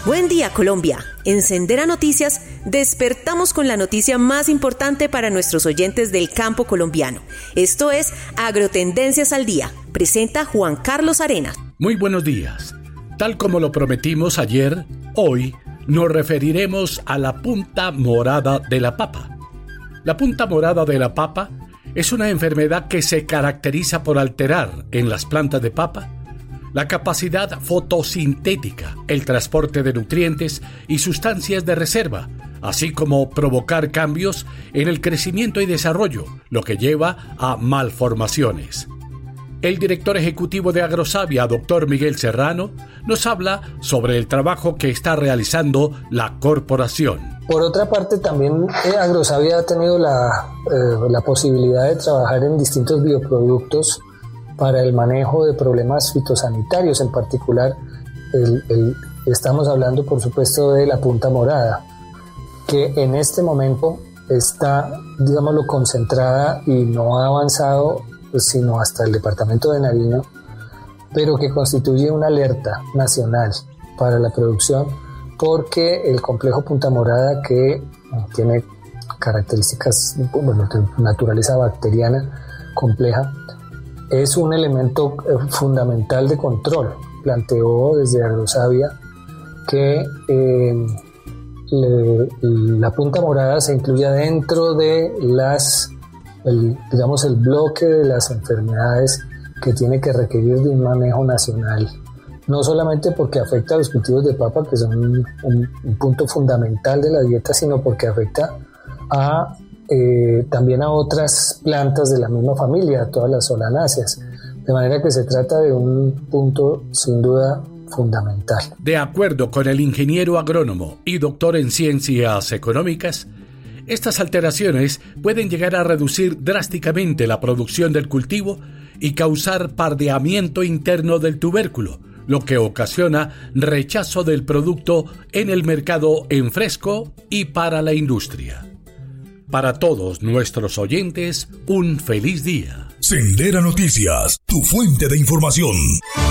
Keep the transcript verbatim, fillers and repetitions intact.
Buen día, Colombia. En Sendera Noticias despertamos con la noticia más importante para nuestros oyentes del campo colombiano. Esto es Agrotendencias al Día. Presenta Juan Carlos Arenas. Muy buenos días. Tal como lo prometimos ayer, hoy nos referiremos a la punta morada de la papa. La punta morada de la papa es una enfermedad que se caracteriza por alterar en las plantas de papa la capacidad fotosintética, el transporte de nutrientes y sustancias de reserva, así como provocar cambios en el crecimiento y desarrollo, lo que lleva a malformaciones. El director ejecutivo de Agrosavia, doctor Miguel Serrano, nos habla sobre el trabajo que está realizando la corporación. Por otra parte, también eh, Agrosavia ha tenido la, eh, la posibilidad de trabajar en distintos bioproductos para el manejo de problemas fitosanitarios, en particular el, el, estamos hablando por supuesto de la punta morada, que en este momento está, digámoslo, concentrada y no ha avanzado pues, sino hasta el departamento de Nariño, pero que constituye una alerta nacional para la producción porque el complejo punta morada, que tiene características, bueno, de naturaleza bacteriana compleja, es un elemento fundamental de control. Planteó desde Agrosavia que eh, le, la punta morada se incluya dentro de las, el, digamos, el bloque de las enfermedades que tiene que requerir de un manejo nacional. No solamente porque afecta a los cultivos de papa, que son un, un, un punto fundamental de la dieta, sino porque afecta a Eh, también a otras plantas de la misma familia, a todas las solanáceas, de manera que se trata de un punto sin duda fundamental. De acuerdo con el ingeniero agrónomo y doctor en ciencias económicas, estas alteraciones pueden llegar a reducir drásticamente la producción del cultivo y causar pardeamiento interno del tubérculo, lo que ocasiona rechazo del producto en el mercado en fresco y para la industria. Para todos nuestros oyentes, un feliz día. Sendera Noticias, tu fuente de información.